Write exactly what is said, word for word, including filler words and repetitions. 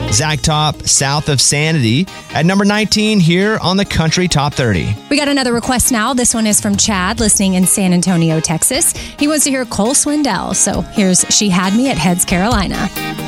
Zach Top, South of Sanity, at number nineteen here on the Country Top thirty. We got another request now. This one is from Chad, listening in San Antonio, Texas. He wants to hear Cole Swindell. So here's She Had Me at Heads, Carolina.